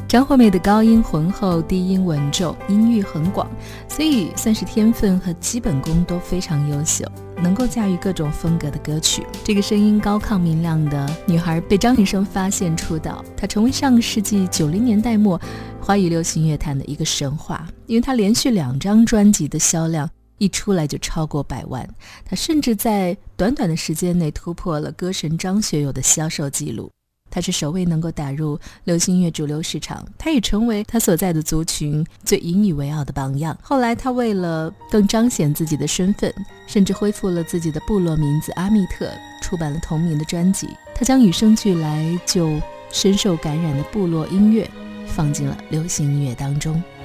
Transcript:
张惠妹的高音浑厚，低音稳重，音域很广，所以算是天分和基本功都非常优秀，能够驾驭各种风格的歌曲。这个声音高亢明亮的女孩被张雨生发现出道，她成为上个世纪90年代末华语流行乐坛的一个神话，因为她连续2张专辑的销量一出来就超过100万，她甚至在短短的时间内突破了歌神张学友的销售记录。他是首位能够打入流行乐主流市场，他也成为他所在的族群最引以为傲的榜样。后来他为了更彰显自己的身份，甚至恢复了自己的部落名字阿密特，出版了同名的专辑。他将与生俱来就深受感染的部落音乐放进了流行音乐当中。